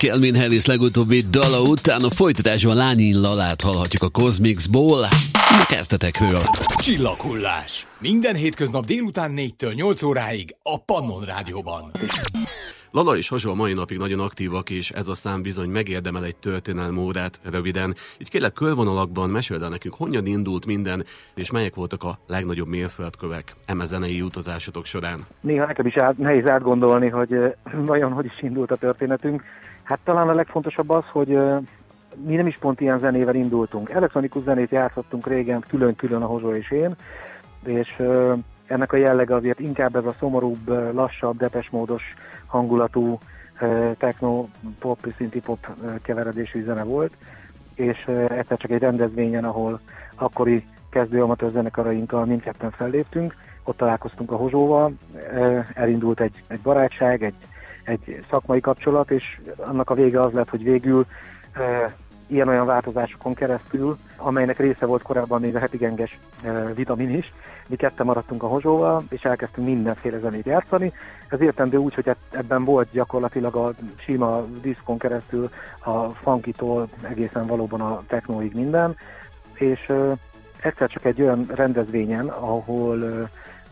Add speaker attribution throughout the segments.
Speaker 1: Calvin Harris legutóbbi dala után a folytatásban Lányin Lalát hallhatjuk a Cosmixból. Kezdetekről.
Speaker 2: Csillaghullás. Minden hétköznap délután 4-től 8 óráig a Pannon Rádióban.
Speaker 1: Lala és Hazsa a mai napig nagyon aktívak, és ez a szám bizony megérdemel egy történelmi órát röviden. Így kérlek körvonalakban meséld el nekünk, honnan indult minden, és melyek voltak a legnagyobb mérföldkövek eme zenei utazásotok során.
Speaker 3: Néha nekem is nehéz átgondolni, hogy vajon hogy is indult a történetünk. Hát talán a legfontosabb az, hogy mi nem is pont ilyen zenével indultunk. Elektronikus zenét játszottunk régen, külön-külön a Hozsó és én, és ennek a jellege azért inkább ez a szomorúbb, lassabb, depesmódos hangulatú techno, pop, szinti pop keveredésű zene volt, és egyszer csak egy rendezvényen, ahol akkori kezdő amatőr zenekarainkkal mindketten felléptünk, ott találkoztunk a Hozsóval, elindult egy barátság, egy szakmai kapcsolat, és annak a vége az lett, hogy végül ilyen-olyan változásokon keresztül, amelynek része volt korábban még a heti genges Vitamin is. Mi ketten maradtunk a Hozsóval, és elkezdtünk mindenféle zenét játszani. Ez értendő úgy, hogy ebben volt gyakorlatilag a sima diszkon keresztül a funkitól egészen valóban a technóig minden. És egyszer csak egy olyan rendezvényen, ahol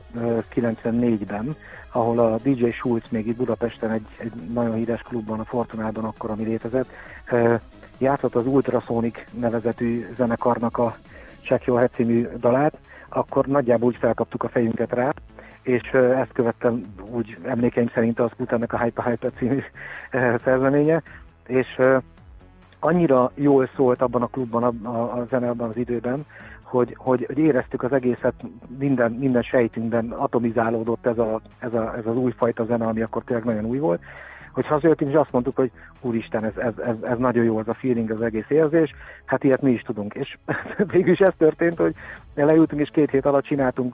Speaker 3: 94-ben, ahol a DJ Schulz még itt Budapesten egy nagyon híres klubban, a Fortunában akkor, ami létezett, játszott az Ultrasonic nevezetű zenekarnak a Check Your Head című dalát, akkor nagyjából úgy felkaptuk a fejünket rá, és ezt követtem úgy emlékeim szerint az Scooternek a Hyper Hyper című szerzeménye, és annyira jól szólt abban a klubban, a zene abban az időben, hogy éreztük az egészet, minden sejtünkben atomizálódott ez az újfajta zene, ami akkor tényleg nagyon új volt, hogy hazajöttünk, és azt mondtuk, hogy úristen, ez nagyon jó, az a feeling, az egész érzés, hát ilyet mi is tudunk. És végül is ez történt, hogy leültünk, és 2 hét alatt csináltunk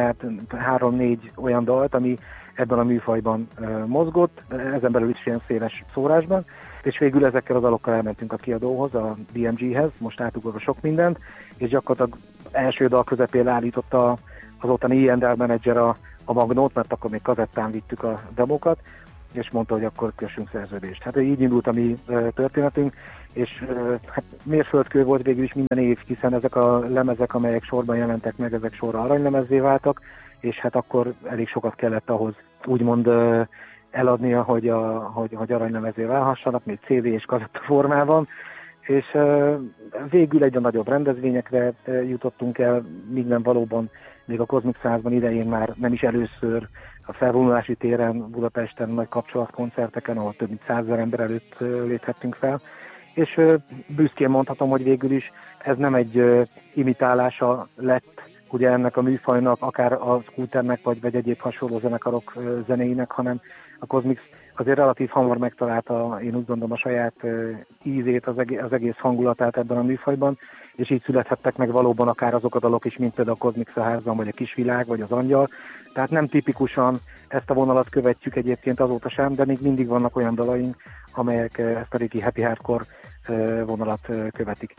Speaker 3: 3-4 olyan dalt, ami ebben a műfajban mozgott, ezen belül is ilyen széles szórásban, és végül ezekkel a dalokkal elmentünk a kiadóhoz, a BMG-hez, most átugrok sok mindent, és gyakorlatilag első dal közepén állította az ottani E&R menedzser a magnót, mert akkor még kazettán vittük a demókat, és mondta, hogy akkor kössünk szerződést. Hát így indult a mi történetünk, és hát mérföldkő volt végül is minden év, hiszen ezek a lemezek, amelyek sorban jelentek meg, ezek sorra aranylemezzé váltak, és hát akkor elég sokat kellett ahhoz úgymond eladnia, hogy aranylemezzé válhassanak, még CD és kazetta formában, és végül egyre nagyobb rendezvényekre jutottunk el, minden valóban még a Cosmix 100-ban idején már nem is először a felvonulási téren, Budapesten nagy kapcsolatkoncerteken, ahol több mint 100 000 ember előtt léphettünk fel, és büszkén mondhatom, hogy végül is ez nem egy imitálása lett ugye ennek a műfajnak, akár a Scooternek, vagy egyéb hasonló zenekarok zenéinek, hanem a Cosmix azért relatív hamar megtalálta, én úgy gondolom, a saját ízét, az egész hangulatát ebben a műfajban, és így születhettek meg valóban akár azok a dalok is, mint például a Cosmix a házban, vagy a Kisvilág, vagy az Angyal. Tehát nem tipikusan ezt a vonalat követjük egyébként azóta sem, de még mindig vannak olyan dalaink, amelyek ezt a régi happy hardcore vonalat követik.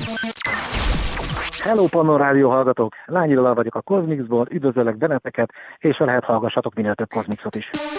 Speaker 3: Hello Pannon Rádió hallgatók! Lányi Lala vagyok a Cosmixból, üdvözöllek benneteket, és ha lehet hallgassatok minél több Cosmixot is.